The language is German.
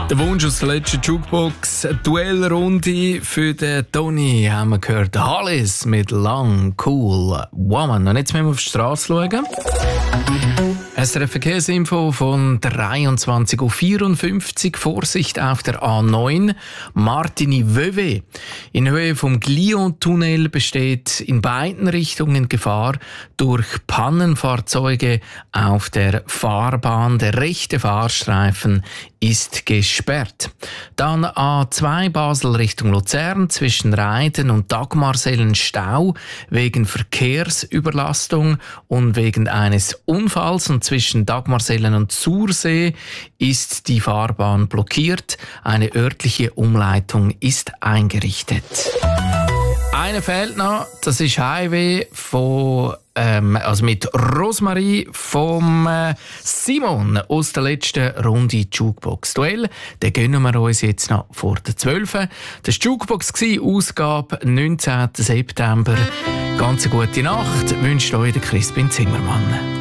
Der Wunsch aus der letzten Jukebox, Duellrunde für den Toni, haben wir gehört. Hollis mit Long Cool Woman. Und jetzt müssen wir auf die Straße schauen. SRF Verkehrsinfo von 23:54 Uhr. Vorsicht auf der A9 Martigny-Vevey. In Höhe vom Glion-Tunnel besteht in beiden Richtungen Gefahr durch Pannenfahrzeuge auf der Fahrbahn. Der rechte Fahrstreifen ist gesperrt. Dann A2 Basel Richtung Luzern zwischen Reiden und Dagmarsellen Stau wegen Verkehrsüberlastung und wegen eines Unfalls. Und zwischen Dagmarsellen und Sursee ist die Fahrbahn blockiert. Eine örtliche Umleitung ist eingerichtet. Einer fehlt noch, das ist Highway von mit Rosmarie vom Simon aus der letzten Runde Jukebox-Duell. Den gönnen wir uns jetzt noch vor der 12. Das war Jukebox, Ausgabe 19. September. Ganz eine gute Nacht wünscht euch der Crispin Zimmermann.